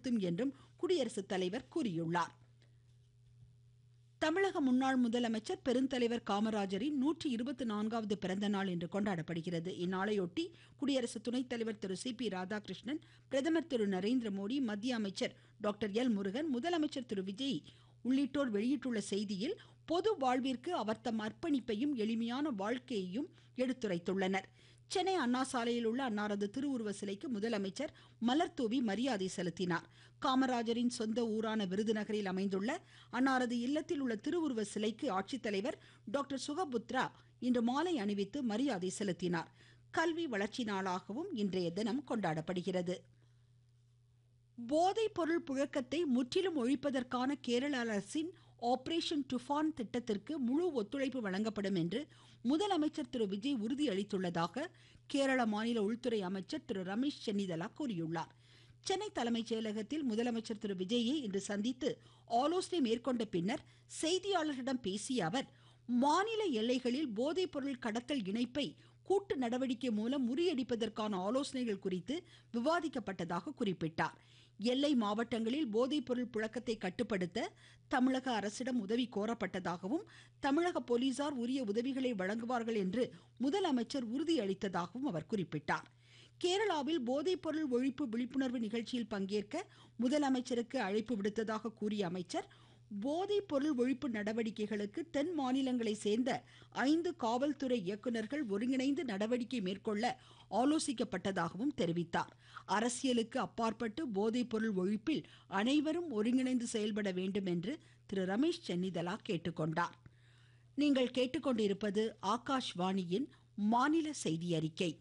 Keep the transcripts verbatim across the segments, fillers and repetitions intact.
வலுப்படுத்தும் என்றும் குடியரசுத் தலைவர் கூறியுள்ளார். தமிழக முன்னாள் முதலமைச்சர் பெருந்தலைவர் காமராஜரின் நூற்றி இருபத்தி நான்காவது பிறந்த நாள் இன்று கொண்டாடப்படுகிறது. இந்நாளையொட்டி குடியரசு துணைத் தலைவர் திரு சி பி ராதாகிருஷ்ணன், பிரதமர் திரு நரேந்திர மோடி, மத்திய அமைச்சர் டாக்டர் எல் முருகன், முதலமைச்சர் திரு விஜய் உள்ளிட்டோர் வெளியிட்டுள்ள செய்தியில் பொது வாழ்விற்கு அவர் தம் அர்ப்பணிப்பையும் எளிமையான வாழ்க்கையையும் எடுத்துரைத்துள்ளனர். சென்னை அண்ணா சாலையில் உள்ள அன்னாரது திருவுருவ சிலைக்கு முதலமைச்சர் மலர்தூவி மரியாதை செலுத்தினார். காமராஜரின் சொந்த ஊரான விருதுநகரில் அமைந்துள்ள அன்னாரது இல்லத்தில் உள்ள திருவுருவ சிலைக்கு ஆட்சித்தலைவர் டாக்டர் சுகபுத்ரா இன்று மாலை அணிவித்து மரியாதை செலுத்தினார். கல்வி வளர்ச்சி நாளாகவும் இன்றைய தினம் கொண்டாடப்படுகிறது. போதைப் பொருள் புழக்கத்தை முற்றிலும் ஒழிப்பதற்கான கேரள அரசின் ஆபரேஷன் டுஃபான் திட்டத்திற்கு முழு ஒத்துழைப்பு வழங்கப்படும் என்று முதலமைச்சர் திரு விஜய் உறுதியளித்துள்ளதாக கேரள மாநில உள்துறை அமைச்சர் திரு ரமேஷ் சென்னிதலா கூறியுள்ளார். சென்னை தலைமைச் செயலகத்தில் முதலமைச்சர் திரு விஜயை இன்று சந்தித்து ஆலோசனை மேற்கொண்ட பின்னர் செய்தியாளர்களிடம் பேசிய அவர், மாநில எல்லைகளில் போதைப் பொருள் கடத்தல் இணைப்பை கூட்டு நடவடிக்கை மூலம் முறியடிப்பதற்கான ஆலோசனைகள் குறித்து விவாதிக்கப்பட்டதாக குறிப்பிட்டார். எல்லை மாவட்டங்களில் போதைப் பொருள் புழக்கத்தை கட்டுப்படுத்த தமிழக அரசிடம் உதவி கோரப்பட்டதாகவும் தமிழக போலீசார் உரிய உதவிகளை வழங்குவார்கள் என்று முதலமைச்சர் உறுதியளித்ததாகவும் அவர் குறிப்பிட்டார். கேரளாவில் போதைப் பொருள் ஒழிப்பு விழிப்புணர்வு நிகழ்ச்சியில் பங்கேற்க முதலமைச்சருக்கு அழைப்பு விடுத்ததாக கூறிய அமைச்சர், போதைப் பொருள் ஒழிப்பு நடவடிக்கைகளுக்கு தென் மாநிலங்களை சேர்ந்த ஐந்து காவல்துறை இயக்குநர்கள் ஒருங்கிணைந்து நடவடிக்கை மேற்கொள்ள ஆலோசிக்கப்பட்டதாகவும் தெரிவித்தார். அரசியலுக்கு அப்பாற்பட்டு போதைப் பொருள் ஒழிப்பில் அனைவரும் ஒருங்கிணைந்து செயல்பட வேண்டும் என்று திரு ரமேஷ் சென்னிதலா கேட்டுக்கொண்டார். நீங்கள் கேட்டுக்கொண்டிருப்பது ஆகாஷ்வாணியின் மாநில செய்தி அறிக்கை.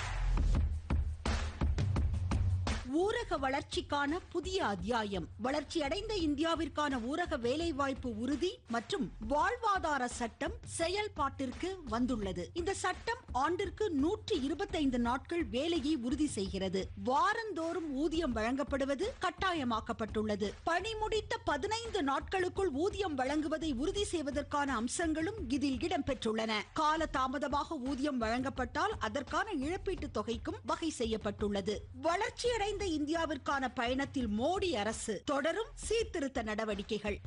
ஊரக வளர்ச்சிக்கான புதிய அத்தியாயம். வளர்ச்சியடைந்த இந்தியாவிற்கான ஊரக வேலைவாய்ப்பு உறுதி மற்றும் வாழ்வாதார சட்டம் செயல்பாட்டிற்கு வந்துள்ளது. இந்த சட்டம் ஆண்டிற்கு நூற்றி இருபத்தைந்து நாட்கள் வேலையை உறுதி செய்கிறது. வாரந்தோறும் ஊதியம் வழங்கப்படுவது கட்டாயமாக்கப்பட்டுள்ளது. பணி முடித்த பதினைந்து நாட்களுக்குள் ஊதியம் வழங்குவதை உறுதி செய்வதற்கான அம்சங்களும் இதில் இடம்பெற்றுள்ளன. கால தாமதமாக ஊதியம் வழங்கப்பட்டால் அதற்கான இழப்பீட்டு தொகைக்கும் வகை செய்யப்பட்டுள்ளது. வளர்ச்சியடைந்த இந்தியாவிற்கான பயணத்தில் மோடி அரசு தொடரும் சீர்திருத்த நடவடிக்கைகள்.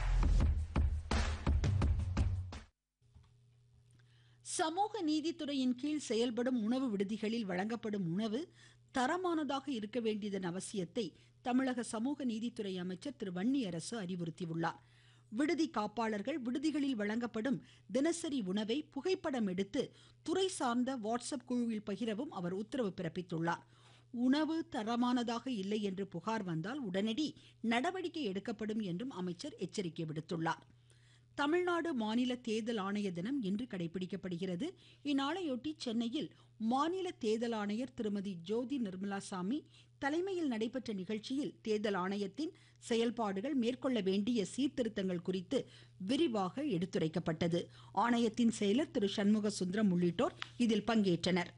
சமூக நீதித்துறையின் கீழ் செயல்படும் உணவு விடுதிகளில் வழங்கப்படும் உணவு தரமானதாக இருக்க வேண்டியதன் அவசியத்தை தமிழக சமூக நீதித்துறை அமைச்சர் திரு வன்னியரசு அறிவுறுத்தியுள்ளார். விடுதி காப்பாளர்கள் விடுதிகளில் வழங்கப்படும் தினசரி உணவை புகைப்படம் எடுத்து துறை சார்ந்த வாட்ஸ்அப் குழுவில் பகிரவும் அவர் உத்தரவு பிறப்பித்துள்ளார். உணவு தரமானதாக இல்லை என்று புகார் வந்தால் உடனடி நடவடிக்கை எடுக்கப்படும் என்றும் அமைச்சர் எச்சரிக்கை விடுத்துள்ளார். தமிழ்நாடு மாநில தேர்தல் ஆணைய தினம் இன்று கடைபிடிக்கப்படுகிறது. இந்நாளையொட்டி சென்னையில் மாநில தேர்தல் ஆணையர் திருமதி ஜோதி நிர்மலாசாமி தலைமையில் நடைபெற்ற நிகழ்ச்சியில் தேர்தல் ஆணையத்தின் செயல்பாடுகள், மேற்கொள்ள வேண்டிய சீர்திருத்தங்கள் குறித்து விரிவாக எடுத்துரைக்கப்பட்டது. ஆணையத்தின் செயலர் திரு சண்முக சுந்தரம் உள்ளிட்டோர் இதில் பங்கேற்றனர்.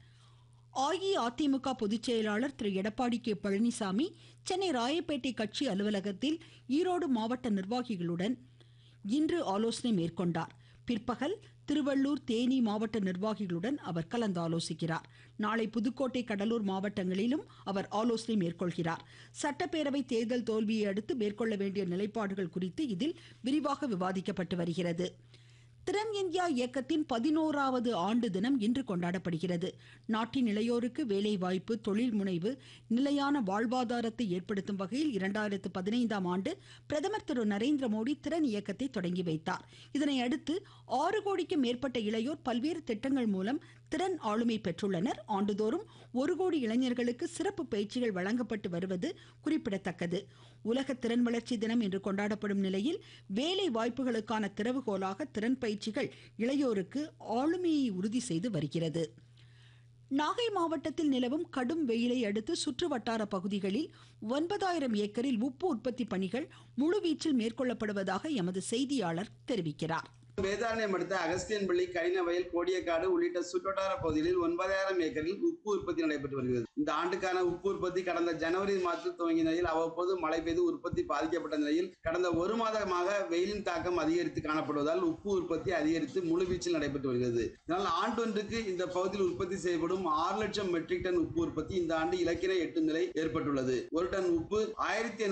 அஇஅதிமுக பொதுச் செயலாளர் திரு எடப்பாடி கே பழனிசாமி சென்னை ராயப்பேட்டை கட்சி அலுவலகத்தில் ஈரோடு மாவட்ட நிர்வாகிகளுடன் இன்று ஆலோசனை மேற்கொண்டார். பிற்பகல் திருவள்ளூர், தேனி மாவட்ட நிர்வாகிகளுடன் அவர் கலந்து ஆலோசிக்கிறார். நாளை புதுக்கோட்டை, கடலூர் மாவட்டங்களிலும் அவர் ஆலோசனை மேற்கொள்கிறார். சட்டப்பேரவை தேர்தல் தோல்வியை அடுத்து மேற்கொள்ள வேண்டிய நிலைப்பாடுகள் குறித்து இதில் விரிவாக விவாதிக்கப்பட்டு வருகிறது. திறன் இந்தியா இயக்கத்தின் பதினோராவது ஆண்டு தினம் இன்று கொண்டாடப்படுகிறது. நாட்டின் இளையோருக்கு வேலை வாய்ப்பு, தொழில் முனைவு, நிலையான வாழ்வாதாரத்தை ஏற்படுத்தும் வகையில் இரண்டாயிரத்து பதினைந்தாம் ஆண்டு பிரதமர் திரு நரேந்திர மோடி திறன் இயக்கத்தை தொடங்கி வைத்தார். இதனை அடுத்து ஆறு கோடிக்கும் மேற்பட்ட இளையோர் பல்வேறு திட்டங்கள் மூலம் திறன் ஆளுமை பெற்றுள்ளனர். ஆண்டுதோறும் ஒரு கோடி இளைஞர்களுக்கு சிறப்பு பயிற்சிகள் வழங்கப்பட்டு வருவது குறிப்பிடத்தக்கது. உலக திறன் வளர்ச்சி தினம் இன்று கொண்டாடப்படும் நிலையில் வேலை வாய்ப்புகளுக்கான திறவுகோலாக திறன் பயிற்சிகள் இளையோருக்கு ஆளுமையை உறுதி செய்து வருகிறது. நாகை மாவட்டத்தில் நிலவும் கடும் வெயிலை அடுத்து சுற்று வட்டார பகுதிகளில் ஒன்பதாயிரம் ஏக்கரில் உப்பு உற்பத்தி பணிகள் முழுவீச்சில் மேற்கொள்ளப்படுவதாக எமது செய்தியாளர் தெரிவிக்கிறார். வேதாரண்யம் அடுத்த அகஸ்தியன்பள்ளி, கடினவயல், கோடியக்காடு உள்ளிட்ட சுற்றுவட்டார பகுதிகளில் ஒன்பதாயிரம் ஏக்கரில் உப்பு உற்பத்தி நடைபெற்று வருகிறது. இந்த ஆண்டுக்கான உப்பு உற்பத்தி கடந்த ஜனவரி மாதத்தில் துவங்கிய நிலையில் அவ்வப்போது மழை பெய்து உற்பத்தி பாதிக்கப்பட்ட நிலையில் கடந்த ஒரு மாதமாக வெயிலின் தாக்கம் அதிகரித்து காணப்படுவதால் உப்பு உற்பத்தி அதிகரித்து முழுவீச்சில் நடைபெற்று வருகிறது. இதனால் ஆண்டொன்றுக்கு இந்த பகுதியில் உற்பத்தி செய்யப்படும் ஆறு லட்சம் மெட்ரிக் டன் உப்பு உற்பத்தி இந்த ஆண்டு இலக்கினை எட்டும் நிலை ஏற்பட்டுள்ளது. ஒரு டன் உப்பு ஆயிரத்தி